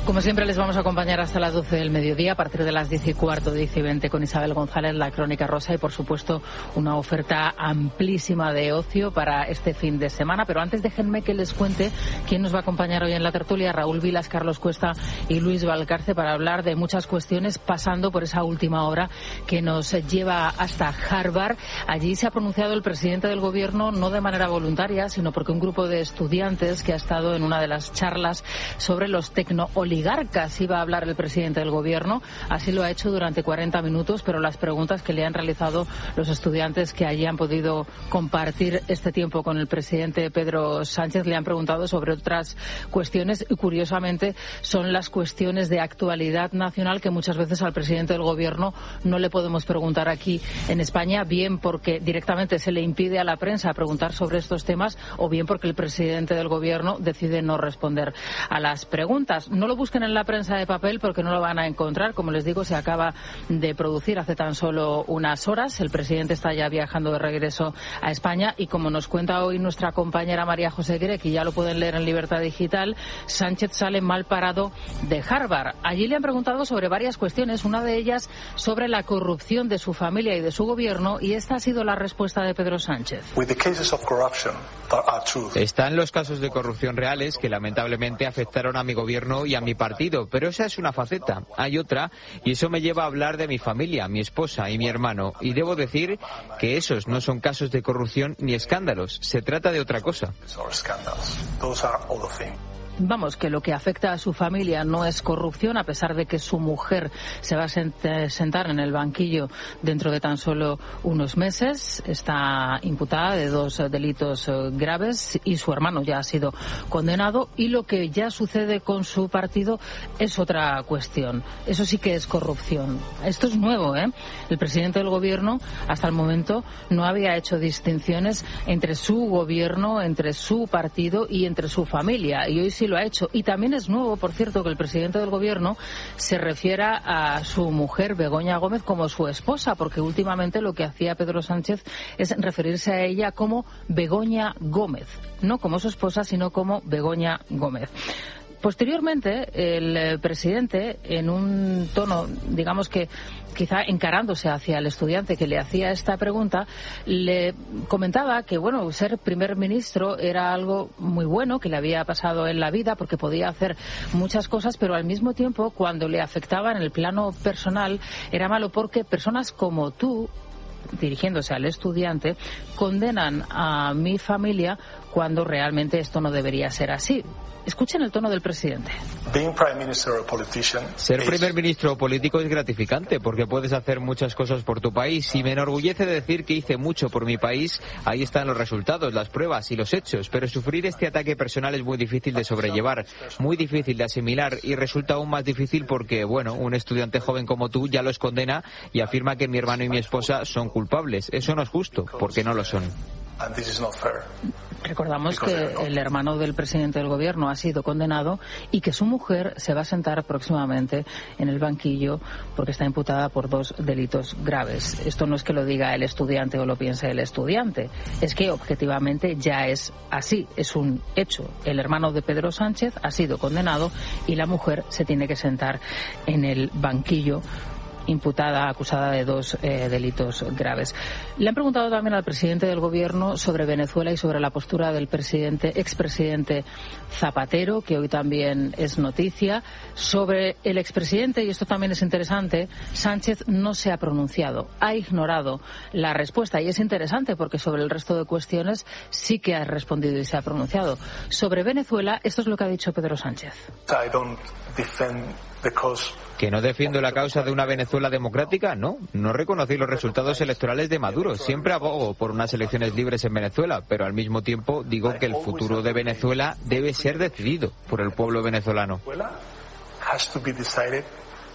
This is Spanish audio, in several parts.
Como siempre, les vamos a acompañar hasta las 12 del mediodía, a partir de las 10:15, 10:20, con Isabel González, la Crónica Rosa, y por supuesto una oferta amplísima de ocio para este fin de semana. Pero antes déjenme que les cuente quién nos va a acompañar hoy en la tertulia: Raúl Vilas, Carlos Cuesta y Luis Valcarce, para hablar de muchas cuestiones, pasando por esa última hora que nos lleva hasta Harvard. Allí se ha pronunciado el presidente del gobierno, no de manera voluntaria, sino porque un grupo de estudiantes que ha estado en una de las charlas sobre los tecnooligarcas iba a hablar el presidente del gobierno. Así lo ha hecho durante 40 minutos, pero las preguntas que le han realizado los estudiantes que allí han podido compartir este tiempo con el presidente Pedro Sánchez le han preguntado sobre otras cuestiones, y curiosamente son las cuestiones de actualidad nacional que muchas veces al presidente del gobierno no le podemos preguntar aquí en España, bien porque directamente se le impide a la prensa preguntar sobre estos temas, o bien porque el presidente del gobierno decide no responder a las preguntas. No lo busquen en la prensa de papel porque no lo van a encontrar. Como les digo, se acaba de producir hace tan solo unas horas. El presidente está ya viajando de regreso a España, y como nos cuenta hoy nuestra compañera María José Grec, y ya lo pueden leer en Libertad Digital, Sánchez sale mal parado de Harvard. Allí le han preguntado sobre varias cuestiones, una de ellas sobre la corrupción de su familia y de su gobierno, y esta ha sido la respuesta de Pedro Sánchez. Están los casos de corrupción reales que lamentablemente afectaron a mi gobierno y a mi partido, pero esa es una faceta. Hay otra, y eso me lleva a hablar de mi familia, mi esposa y mi hermano, y debo decir que esos no son casos de corrupción ni escándalos, se trata de otra cosa. Vamos, que lo que afecta a su familia no es corrupción, a pesar de que su mujer se va a sentar en el banquillo dentro de tan solo unos meses. Está imputada de 2 delitos graves y su hermano ya ha sido condenado. Y lo que ya sucede con su partido es otra cuestión. Eso sí que es corrupción. Esto es nuevo, ¿eh? El presidente del gobierno hasta el momento no había hecho distinciones entre su gobierno, entre su partido y entre su familia. Y hoy sí lo ha hecho. Y también es nuevo, por cierto, que el presidente del gobierno se refiera a su mujer, Begoña Gómez, como su esposa, porque últimamente lo que hacía Pedro Sánchez es referirse a ella como Begoña Gómez, no como su esposa, sino como Begoña Gómez. Posteriormente, el presidente, en un tono, digamos que quizá encarándose hacia el estudiante que le hacía esta pregunta, le comentaba que, bueno, ser primer ministro era algo muy bueno que le había pasado en la vida, porque podía hacer muchas cosas, pero al mismo tiempo, cuando le afectaba en el plano personal, era malo porque personas como tú, dirigiéndose al estudiante, condenan a mi familia cuando realmente esto no debería ser así. Escuchen el tono del presidente. Ser primer ministro o político es gratificante porque puedes hacer muchas cosas por tu país, y me enorgullece decir que hice mucho por mi país. Ahí están los resultados, las pruebas y los hechos, pero sufrir este ataque personal es muy difícil de sobrellevar, muy difícil de asimilar, y resulta aún más difícil porque, bueno, un estudiante joven como tú ya los condena y afirma que mi hermano y mi esposa son culpables. Eso no es justo, porque no lo son. Recordamos que el hermano del presidente del gobierno ha sido condenado y que su mujer se va a sentar próximamente en el banquillo porque está imputada por 2 delitos graves. Esto no es que lo diga el estudiante o lo piense el estudiante, es que objetivamente ya es así, es un hecho. El hermano de Pedro Sánchez ha sido condenado y la mujer se tiene que sentar en el banquillo, imputada, acusada de 2 delitos graves. Le han preguntado también al presidente del gobierno sobre Venezuela y sobre la postura del expresidente Zapatero, que hoy también es noticia. Sobre el expresidente, y esto también es interesante, Sánchez no se ha pronunciado, ha ignorado la respuesta, y es interesante porque sobre el resto de cuestiones sí que ha respondido y se ha pronunciado. Sobre Venezuela, esto es lo que ha dicho Pedro Sánchez. ¿Que no defiendo la causa de una Venezuela democrática? No reconocí los resultados electorales de Maduro. Siempre abogo por unas elecciones libres en Venezuela, pero al mismo tiempo digo que el futuro de Venezuela debe ser decidido por el pueblo venezolano.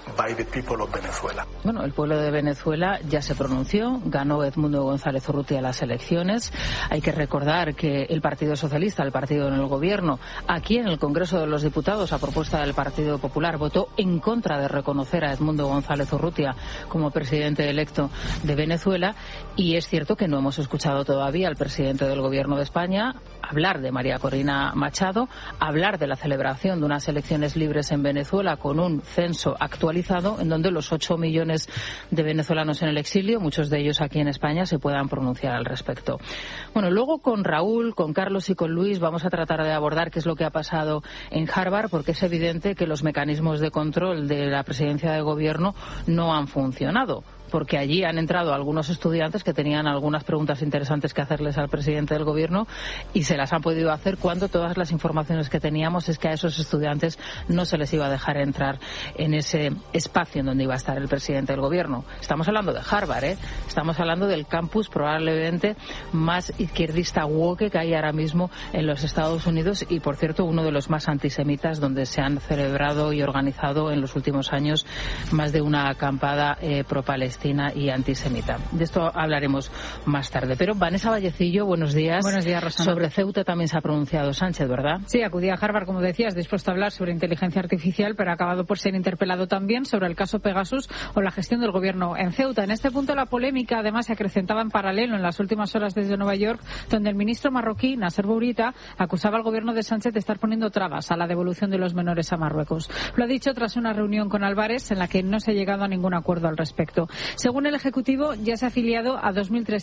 by the people of Venezuela. Bueno, el pueblo de Venezuela ya se pronunció, ganó Edmundo González Urrutia las elecciones. Hay que recordar que el Partido Socialista, el partido en el gobierno, aquí en el Congreso de los Diputados, a propuesta del Partido Popular, votó en contra de reconocer a Edmundo González Urrutia como presidente electo de Venezuela, y es cierto que no hemos escuchado todavía al presidente del Gobierno de España hablar de María Corina Machado, hablar de la celebración de unas elecciones libres en Venezuela con un censo actualizado en donde los 8 millones de venezolanos en el exilio, muchos de ellos aquí en España, se puedan pronunciar al respecto. Bueno, luego con Raúl, con Carlos y con Luis vamos a tratar de abordar qué es lo que ha pasado en Harvard, porque es evidente que los mecanismos de control de la presidencia de gobierno no han funcionado, porque allí han entrado algunos estudiantes que tenían algunas preguntas interesantes que hacerles al presidente del gobierno y se las han podido hacer cuando todas las informaciones que teníamos es que a esos estudiantes no se les iba a dejar entrar en ese espacio en donde iba a estar el presidente del gobierno. Estamos hablando de Harvard, Estamos hablando del campus probablemente más izquierdista woke que hay ahora mismo en los Estados Unidos y, por cierto, uno de los más antisemitas, donde se han celebrado y organizado en los últimos años más de una acampada pro-palestina y antisemita. De esto hablaremos más tarde. Pero Vanessa Vallecillo, buenos días. Buenos días, Rosana. Sobre Ceuta también se ha pronunciado Sánchez, ¿verdad? Sí, acudía a Harvard, como decías, dispuesto a hablar sobre inteligencia artificial, pero ha acabado por ser interpelado también sobre el caso Pegasus o la gestión del gobierno en Ceuta. En este punto la polémica además se acrecentaba en paralelo en las últimas horas desde Nueva York, donde el ministro marroquí, Nasser Bourita, acusaba al gobierno de Sánchez de estar poniendo trabas a la devolución de los menores a Marruecos. Lo ha dicho tras una reunión con Álvarez en la que no se ha llegado a ningún acuerdo al respecto. Según el Ejecutivo, ya se ha afiliado a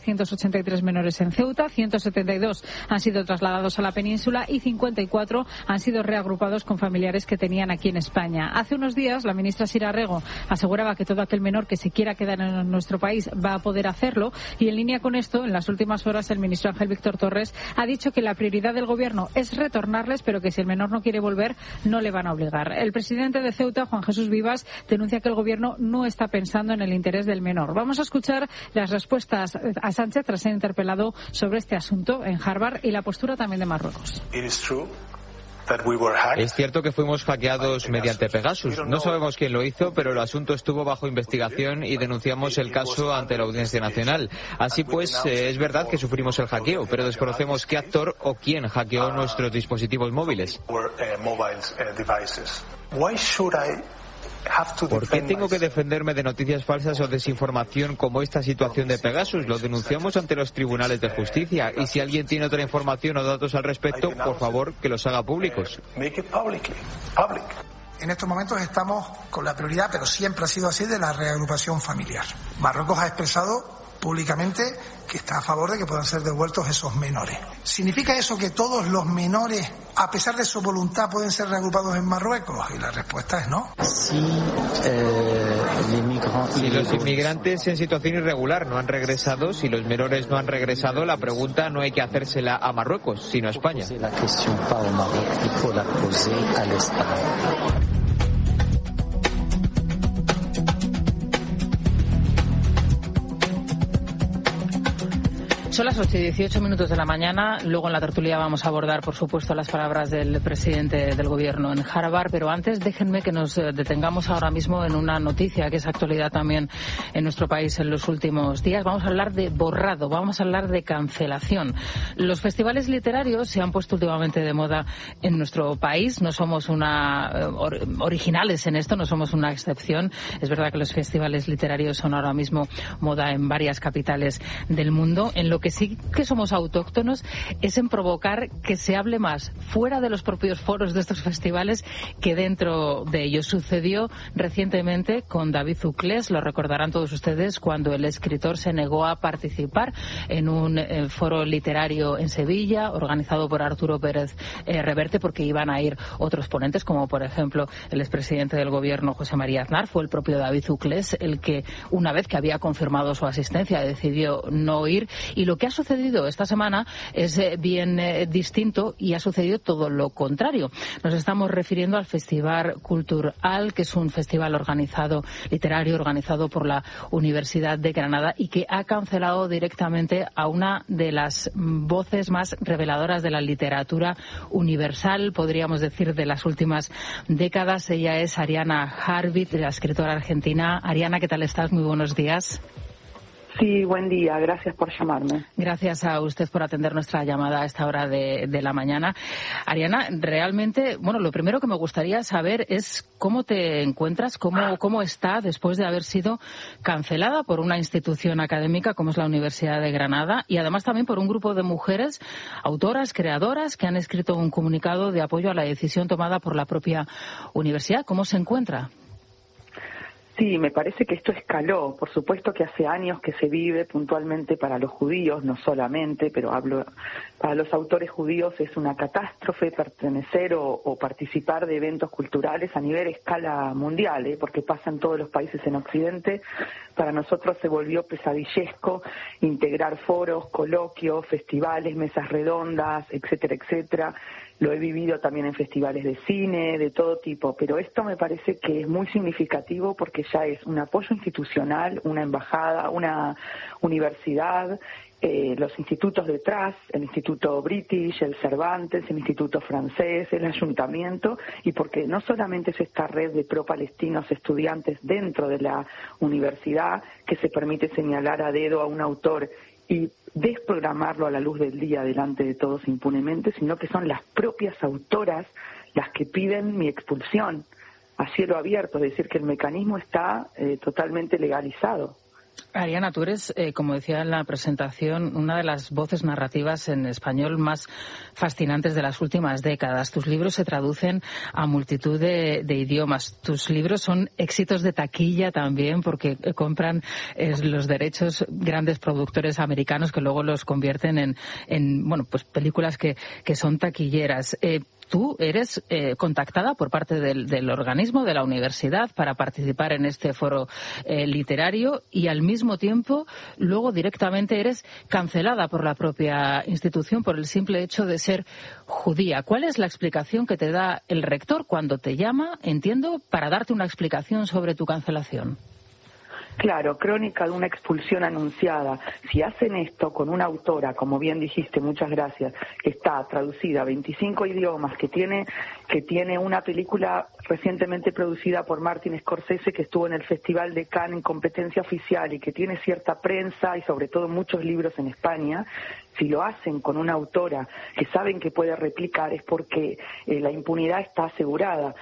2.383 menores en Ceuta, 172 han sido trasladados a la península y 54 han sido reagrupados con familiares que tenían aquí en España. Hace unos días, la ministra Sira Rego aseguraba que todo aquel menor que se quiera quedar en nuestro país va a poder hacerlo, y en línea con esto, en las últimas horas, el ministro Ángel Víctor Torres ha dicho que la prioridad del gobierno es retornarles, pero que si el menor no quiere volver, no le van a obligar. El presidente de Ceuta, Juan Jesús Vivas, denuncia que el gobierno no está pensando en el interés del menor. Vamos a escuchar las respuestas a Sánchez tras ser interpelado sobre este asunto en Harvard y la postura también de Marruecos. Es cierto que fuimos hackeados mediante Pegasus. No sabemos quién lo hizo, pero el asunto estuvo bajo investigación y denunciamos el caso ante la Audiencia Nacional. Así pues, es verdad que sufrimos el hackeo, pero desconocemos qué actor o quién hackeó nuestros dispositivos móviles. ¿Por qué tengo que defenderme de noticias falsas o desinformación como esta situación de Pegasus? Lo denunciamos ante los tribunales de justicia y si alguien tiene otra información o datos al respecto, por favor, que los haga públicos. En estos momentos estamos con la prioridad, pero siempre ha sido así, de la reagrupación familiar. Marruecos ha expresado públicamente que está a favor de que puedan ser devueltos esos menores. ¿Significa eso que todos los menores, a pesar de su voluntad, pueden ser reagrupados en Marruecos? Y la respuesta es no. Si los inmigrantes en situación irregular no han regresado, si los menores no han regresado, la pregunta no hay que hacérsela a Marruecos, sino a España. Son las 8:18 de la mañana. Luego en la tertulia vamos a abordar, por supuesto, las palabras del presidente del gobierno en Harvard. Pero antes déjenme que nos detengamos ahora mismo en una noticia que es actualidad también en nuestro país en los últimos días. Vamos a hablar de borrado, vamos a hablar de cancelación. Los festivales literarios se han puesto últimamente de moda en nuestro país. No somos originales en esto, no somos una excepción. Es verdad que los festivales literarios son ahora mismo moda en varias capitales del mundo. En lo que sí que somos autóctonos es en provocar que se hable más fuera de los propios foros de estos festivales que dentro de ellos. Sucedió recientemente con David Uclés, lo recordarán todos ustedes, cuando el escritor se negó a participar en un foro literario en Sevilla, organizado por Arturo Pérez Reverte, porque iban a ir otros ponentes, como por ejemplo el expresidente del gobierno José María Aznar. Fue el propio David Uclés el que, una vez que había confirmado su asistencia, decidió no ir. Y lo que ha sucedido esta semana es bien distinto y ha sucedido todo lo contrario. Nos estamos refiriendo al Festival Cultural, que es un festival literario organizado por la Universidad de Granada y que ha cancelado directamente a una de las voces más reveladoras de la literatura universal, podríamos decir, de las últimas décadas. Ella es Ariana Harvitz, la escritora argentina. Ariana, ¿qué tal estás? Muy buenos días. Sí, buen día. Gracias por llamarme. Gracias a usted por atender nuestra llamada a esta hora de la mañana. Ariana, realmente, lo primero que me gustaría saber es cómo te encuentras, cómo está después de haber sido cancelada por una institución académica como es la Universidad de Granada y además también por un grupo de mujeres, autoras, creadoras, que han escrito un comunicado de apoyo a la decisión tomada por la propia universidad. ¿Cómo se encuentra? Sí, me parece que esto escaló. Por supuesto que hace años que se vive puntualmente para los judíos, no solamente, pero hablo para los autores judíos, es una catástrofe pertenecer o participar de eventos culturales a nivel escala mundial, porque pasa en todos los países en Occidente. Para nosotros se volvió pesadillesco integrar foros, coloquios, festivales, mesas redondas, etcétera, etcétera. Lo he vivido también en festivales de cine, de todo tipo, pero esto me parece que es muy significativo porque ya es un apoyo institucional, una embajada, una universidad, los institutos detrás, el Instituto British, el Cervantes, el Instituto Francés, el Ayuntamiento, y porque no solamente es esta red de pro-palestinos estudiantes dentro de la universidad que se permite señalar a dedo a un autor y desprogramarlo a la luz del día delante de todos impunemente, sino que son las propias autoras las que piden mi expulsión a cielo abierto, es decir, que el mecanismo está totalmente legalizado. Ariana, tú eres, como decía en la presentación, una de las voces narrativas en español más fascinantes de las últimas décadas. Tus libros se traducen a multitud de idiomas. Tus libros son éxitos de taquilla también porque compran los derechos grandes productores americanos que luego los convierten en películas que son taquilleras. Tú eres contactada por parte del organismo, de la universidad, para participar en este foro literario y al mismo tiempo luego directamente eres cancelada por la propia institución por el simple hecho de ser judía. ¿Cuál es la explicación que te da el rector cuando te llama, entiendo, para darte una explicación sobre tu cancelación? Claro, crónica de una expulsión anunciada. Si hacen esto con una autora, como bien dijiste, muchas gracias, que está traducida a 25 idiomas, que tiene una película recientemente producida por Martin Scorsese que estuvo en el Festival de Cannes en competencia oficial y que tiene cierta prensa y sobre todo muchos libros en España, si lo hacen con una autora que saben que puede replicar es porque la impunidad está asegurada.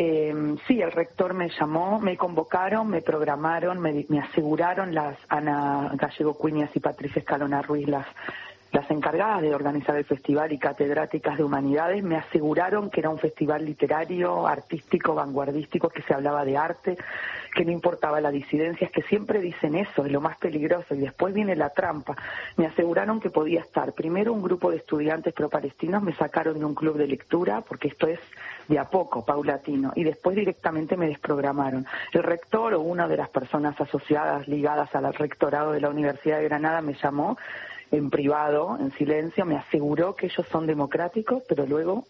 Sí, el rector me llamó, me convocaron, me programaron, me aseguraron las Ana Gallego Cuñas y Patricia Escalona Ruiz, las encargadas de organizar el festival y catedráticas de humanidades, me aseguraron que era un festival literario, artístico, vanguardístico, que se hablaba de arte, que no importaba la disidencia, es que siempre dicen eso, es lo más peligroso, y después viene la trampa. Me aseguraron que podía estar. Primero un grupo de estudiantes pro-palestinos me sacaron de un club de lectura, porque esto es de a poco, paulatino, y después directamente me desprogramaron. El rector o una de las personas asociadas, ligadas al rectorado de la Universidad de Granada, me llamó en privado, en silencio, me aseguró que ellos son democráticos, pero luego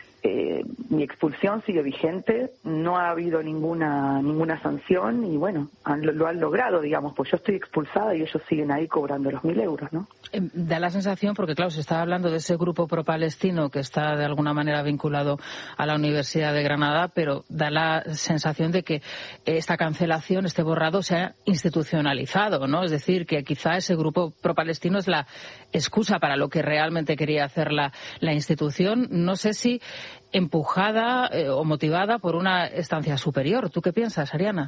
mi expulsión sigue vigente, no ha habido ninguna sanción y bueno, lo han logrado, digamos, pues yo estoy expulsada y ellos siguen ahí cobrando los 1.000 euros, ¿no? Da la sensación, porque claro, se está hablando de ese grupo pro-palestino que está de alguna manera vinculado a la Universidad de Granada, pero da la sensación de que esta cancelación, este borrado, se ha institucionalizado, ¿no? Es decir, que quizá ese grupo pro-palestino es la excusa para lo que realmente quería hacer la institución. No sé si empujada o motivada por una instancia superior. ¿Tú qué piensas, Ariana?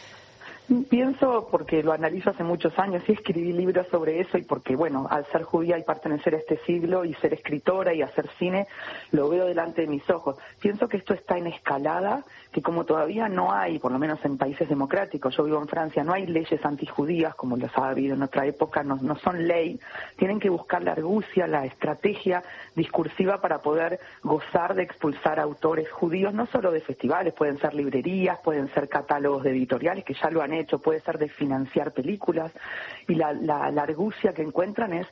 Pienso, porque lo analizo hace muchos años y escribí libros sobre eso, y porque, bueno, al ser judía y pertenecer a este siglo y ser escritora y hacer cine, lo veo delante de mis ojos. Pienso que esto está en escalada, que como todavía no hay, por lo menos en países democráticos, yo vivo en Francia, no hay leyes antijudías como las ha habido en otra época, no son ley, tienen que buscar la argucia, la estrategia discursiva para poder gozar de expulsar a autores judíos, no solo de festivales, pueden ser librerías, pueden ser catálogos de editoriales que ya lo han hecho, puede ser de financiar películas, y la argucia que encuentran es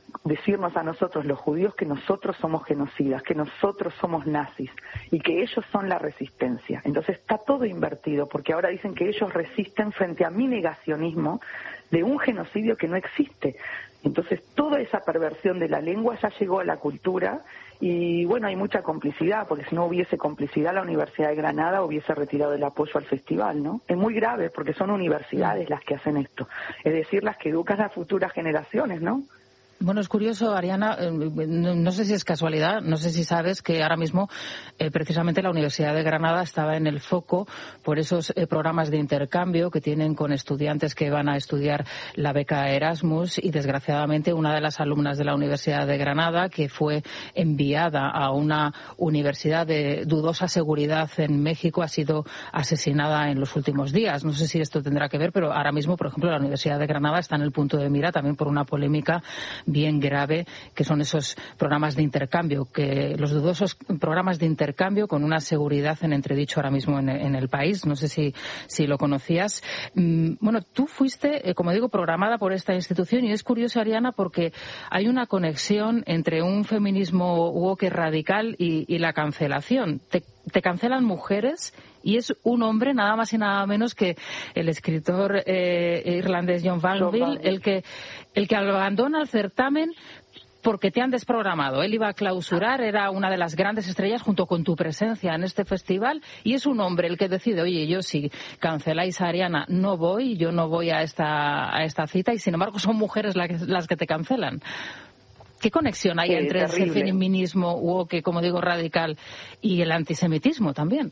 decirnos a nosotros, los judíos, que nosotros somos genocidas, que nosotros somos nazis y que ellos son la resistencia. Entonces está todo invertido, porque ahora dicen que ellos resisten frente a mi negacionismo de un genocidio que no existe. Entonces toda esa perversión de la lengua ya llegó a la cultura y bueno, hay mucha complicidad, porque si no hubiese complicidad la Universidad de Granada hubiese retirado el apoyo al festival, ¿no? Es muy grave porque son universidades las que hacen esto, es decir, las que educan a futuras generaciones, ¿no? Bueno, es curioso, Ariana, no sé si es casualidad, no sé si sabes que ahora mismo precisamente la Universidad de Granada estaba en el foco por esos programas de intercambio que tienen con estudiantes que van a estudiar la beca Erasmus y desgraciadamente una de las alumnas de la Universidad de Granada que fue enviada a una universidad de dudosa seguridad en México ha sido asesinada en los últimos días. No sé si esto tendrá que ver, pero ahora mismo, por ejemplo, la Universidad de Granada está en el punto de mira también por una polémica bien grave, que son esos programas de intercambio, que los dudosos programas de intercambio con una seguridad en entredicho ahora mismo en el país. No sé si lo conocías. Bueno, tú fuiste, como digo, programada por esta institución y es curioso, Ariana, porque hay una conexión entre un feminismo woke radical y la cancelación. Te cancelan mujeres y es un hombre nada más y nada menos que el escritor irlandés John Valville el que abandona el certamen porque te han desprogramado. Él iba a clausurar, era una de las grandes estrellas junto con tu presencia en este festival y es un hombre el que decide, oye, yo si canceláis a Ariana no voy, yo no voy a esta cita y sin embargo son mujeres las que te cancelan. ¿Qué conexión hay entre ese feminismo woke, como digo, radical y el antisemitismo también?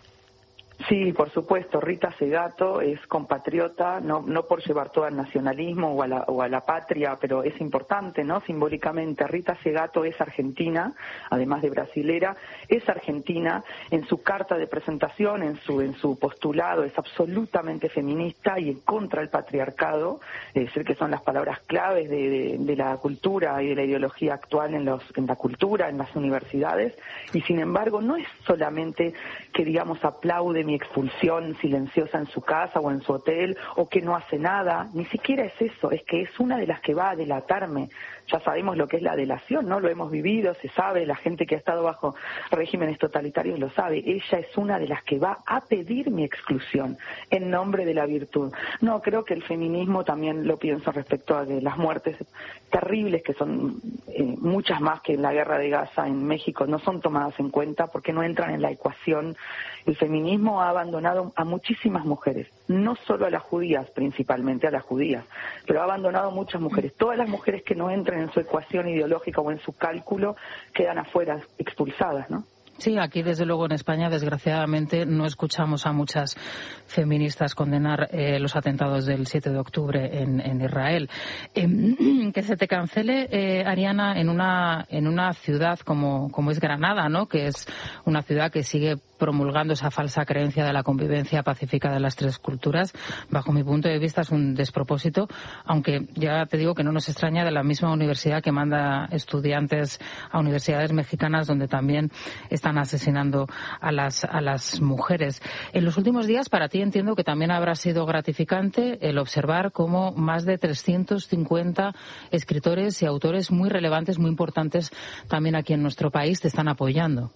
Sí, por supuesto. Rita Segato es compatriota, no por llevar todo al nacionalismo o a la patria, pero es importante, ¿no? Simbólicamente, Rita Segato es argentina, además de brasilera, es argentina. En su carta de presentación, en su postulado, es absolutamente feminista y en contra del patriarcado, es decir, que son las palabras claves de la cultura y de la ideología actual en la cultura, en las universidades. Y sin embargo, no es solamente que, digamos, aplaude mi expulsión silenciosa en su casa o en su hotel, o que no hace nada, ni siquiera es eso, es que es una de las que va a delatarme. Ya sabemos lo que es la delación, ¿no? Lo hemos vivido, se sabe, la gente que ha estado bajo regímenes totalitarios lo sabe. Ella es una de las que va a pedir mi exclusión en nombre de la virtud. No, creo que el feminismo también lo pienso respecto a que las muertes terribles, que son muchas más que en la guerra de Gaza en México, no son tomadas en cuenta porque no entran en la ecuación. El feminismo ha abandonado a muchísimas mujeres, no solo a las judías, principalmente a las judías, pero ha abandonado a muchas mujeres. Todas las mujeres que no entran en su ecuación ideológica o en su cálculo quedan afuera, expulsadas, ¿no? Sí, aquí desde luego en España desgraciadamente no escuchamos a muchas feministas condenar los atentados del 7 de octubre en Israel. Que se te cancele, Ariana, en una ciudad como es Granada, ¿no? Que es una ciudad que sigue promulgando esa falsa creencia de la convivencia pacífica de las tres culturas, bajo mi punto de vista es un despropósito, aunque ya te digo que no nos extraña de la misma universidad que manda estudiantes a universidades mexicanas donde también están asesinando a las mujeres. En los últimos días, para ti entiendo que también habrá sido gratificante el observar cómo más de 350 escritores y autores muy relevantes, muy importantes también aquí en nuestro país te están apoyando.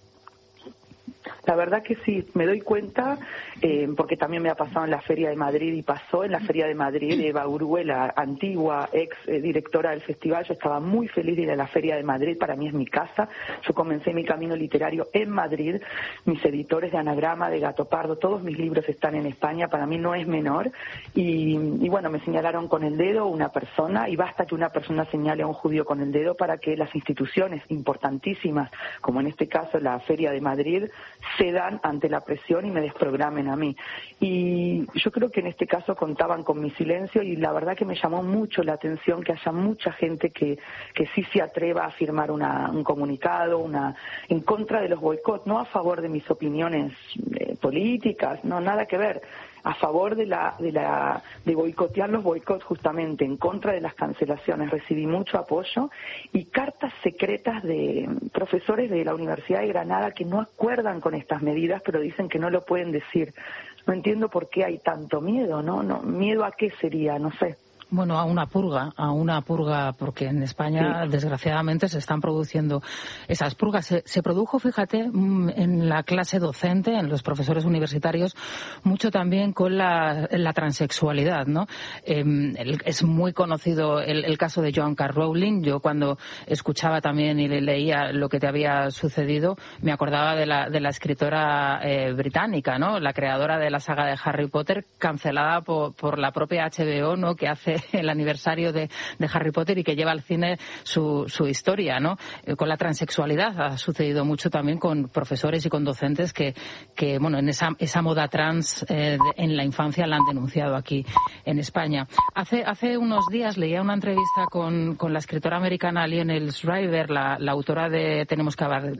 La verdad que sí, me doy cuenta, porque también me ha pasado en la Feria de Madrid y pasó en la Feria de Madrid. Eva Urue, la antigua ex directora del festival, yo estaba muy feliz de ir a la Feria de Madrid, para mí es mi casa. Yo comencé mi camino literario en Madrid, mis editores de Anagrama, de Gato Pardo, todos mis libros están en España, para mí no es menor. Y bueno, me señalaron con el dedo una persona, y basta que una persona señale a un judío con el dedo para que las instituciones importantísimas, como en este caso la Feria de Madrid, cedan ante la presión y me desprogramen a mí. Y yo creo que en este caso contaban con mi silencio y la verdad que me llamó mucho la atención que haya mucha gente que sí se atreva a firmar un comunicado, en contra de los boicots, no a favor de mis opiniones políticas, no, nada que ver, a favor de boicotear los boicots justamente, en contra de las cancelaciones. Recibí mucho apoyo y cartas secretas de profesores de la Universidad de Granada que no acuerdan con estas medidas, pero dicen que no lo pueden decir. No entiendo por qué hay tanto miedo, ¿no? ¿Miedo a qué sería? No sé. Bueno, a una purga, porque en España, sí, desgraciadamente se están produciendo esas purgas. Se produjo, fíjate, en la clase docente, en los profesores universitarios, mucho también con la transexualidad, ¿no? Es muy conocido el caso de Joan K. Rowling. Yo cuando escuchaba también y leía lo que te había sucedido, me acordaba de la escritora británica, ¿no? La creadora de la saga de Harry Potter, cancelada por la propia HBO, ¿no? Que hace el aniversario de Harry Potter y que lleva al cine su historia, ¿no? Con la transexualidad ha sucedido mucho también con profesores y con docentes que bueno, en esa moda trans en la infancia la han denunciado aquí en España. Hace unos días leía una entrevista con la escritora americana Lionel Shriver, la autora de Tenemos que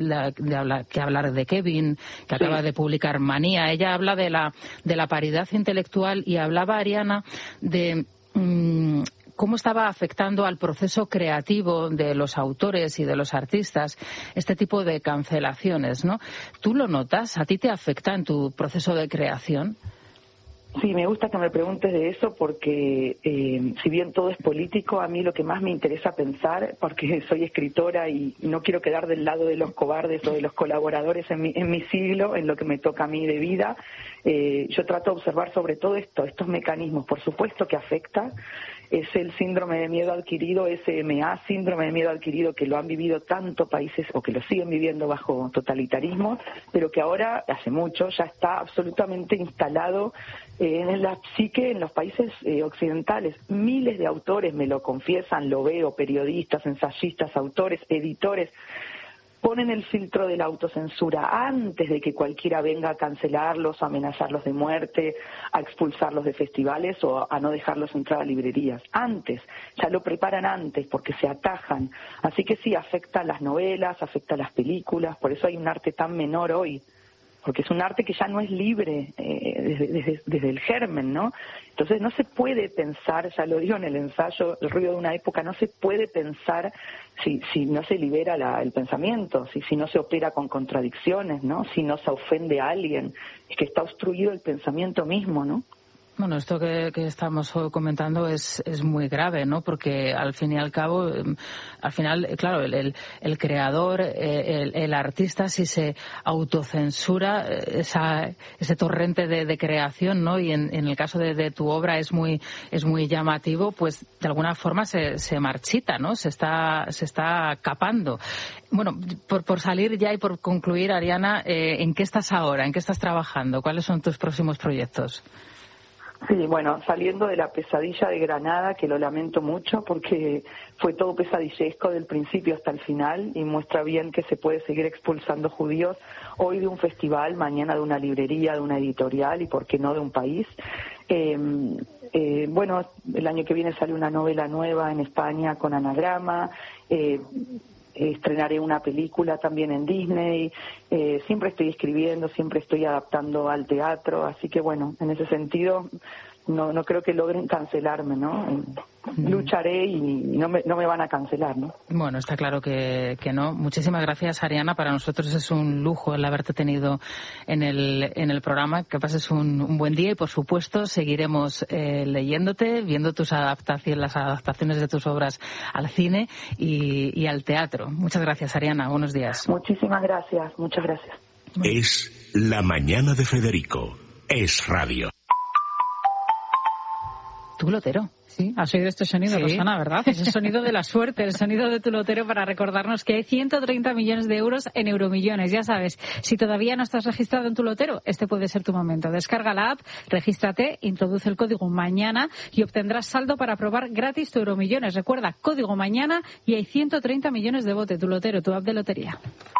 hablar de Kevin, que acaba de publicar Manía. Ella habla de la paridad intelectual y hablaba, Ariana, de cómo estaba afectando al proceso creativo de los autores y de los artistas este tipo de cancelaciones, ¿no? ¿Tú lo notas? ¿A ti te afecta en tu proceso de creación? Sí, me gusta que me preguntes de eso porque si bien todo es político, a mí lo que más me interesa pensar, porque soy escritora y no quiero quedar del lado de los cobardes o de los colaboradores en mi siglo, en lo que me toca a mí de vida, yo trato de observar sobre todo estos mecanismos. Por supuesto que afecta, es el síndrome de miedo adquirido, SMA, síndrome de miedo adquirido, que lo han vivido tantos países o que lo siguen viviendo bajo totalitarismo, pero que ahora, hace mucho, ya está absolutamente instalado en la psique en los países occidentales. Miles de autores me lo confiesan, lo veo, periodistas, ensayistas, autores, editores, ponen el filtro de la autocensura antes de que cualquiera venga a cancelarlos, a amenazarlos de muerte, a expulsarlos de festivales o a no dejarlos entrar a librerías. Antes, ya lo preparan antes porque se atajan. Así que sí, afecta a las novelas, afecta a las películas, por eso hay un arte tan menor hoy, porque es un arte que ya no es libre desde el germen, ¿no? Entonces no se puede pensar, ya lo digo en el ensayo, El ruido de una época, no se puede pensar si no se libera el pensamiento, si no se opera con contradicciones, ¿no? Si no se ofende a alguien, es que está obstruido el pensamiento mismo, ¿no? Bueno, esto que estamos comentando es muy grave, ¿no? Porque al fin y al cabo, claro, el creador, el artista, si se autocensura ese torrente de creación, ¿no? Y en el caso de tu obra es muy llamativo, pues de alguna forma se marchita, ¿no? Se está capando. Bueno, por salir ya y por concluir, Ariana, ¿en qué estás ahora? ¿En qué estás trabajando? ¿Cuáles son tus próximos proyectos? Sí, bueno, saliendo de la pesadilla de Granada, que lo lamento mucho porque fue todo pesadillesco del principio hasta el final y muestra bien que se puede seguir expulsando judíos, hoy de un festival, mañana de una librería, de una editorial y por qué no de un país. Bueno, el año que viene sale una novela nueva en España con Anagrama, estrenaré una película también en Disney, siempre estoy escribiendo, siempre estoy adaptando al teatro, así que bueno, en ese sentido no creo que logren cancelarme, ¿no? Lucharé y no me van a cancelar, ¿no? Bueno, está claro que no. Muchísimas gracias, Ariana. Para nosotros es un lujo el haberte tenido en el programa. Que pases un buen día y, por supuesto, seguiremos leyéndote, viendo las adaptaciones de tus obras al cine y al teatro. Muchas gracias, Ariana. Buenos días. Muchísimas gracias. Muchas gracias. Es La Mañana de Federico. Es radio. Tu lotero. Sí, has oído este sonido, sí. Rosana, ¿verdad? Es el sonido de la suerte, el sonido de tu lotero para recordarnos que hay 130 millones de euros en Euromillones. Ya sabes, si todavía no estás registrado en tu lotero, este puede ser tu momento. Descarga la app, regístrate, introduce el código MAÑANA y obtendrás saldo para probar gratis tu Euromillones. Recuerda, código MAñana y hay 130 millones de bote. Tu lotero, tu app de lotería.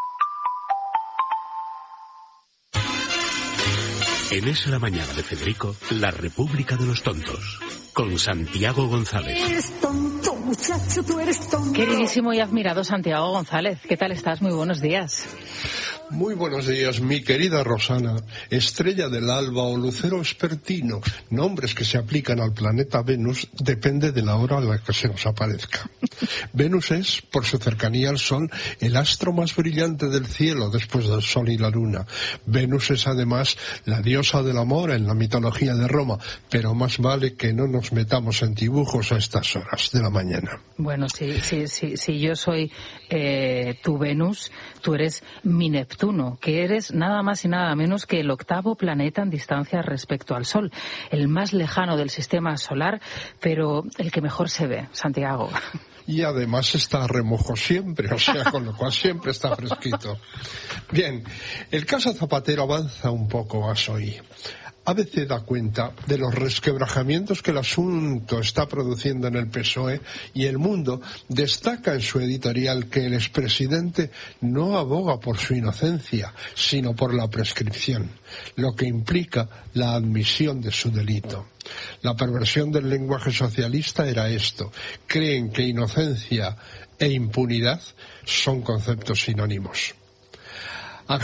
En Es la Mañana de Federico, la República de los Tontos, con Santiago González. Eres tonto, muchacho, tú eres tonto. Queridísimo y admirado Santiago González, ¿qué tal estás? Muy buenos días. Muy buenos días, mi querida Rosana, estrella del alba o lucero vespertino, nombres que se aplican al planeta Venus, depende de la hora a la que se nos aparezca. Venus es, por su cercanía al Sol, el astro más brillante del cielo después del Sol y la Luna. Venus es además la diosa del amor en la mitología de Roma, pero más vale que no nos metamos en dibujos a estas horas de la mañana. Bueno, si yo soy tu Venus, tú eres mi Neptuno, que eres nada más y nada menos que el 8º planeta en distancia respecto al Sol, el más lejano del sistema solar, pero el que mejor se ve, Santiago. Y además está a remojo siempre, o sea, con lo cual siempre está fresquito. Bien, el caso Zapatero avanza un poco más hoy. ABC da cuenta de los resquebrajamientos que el asunto está produciendo en el PSOE y El Mundo destaca en su editorial que el expresidente no aboga por su inocencia, sino por la prescripción, lo que implica la admisión de su delito. La perversión del lenguaje socialista era esto: creen que inocencia e impunidad son conceptos sinónimos.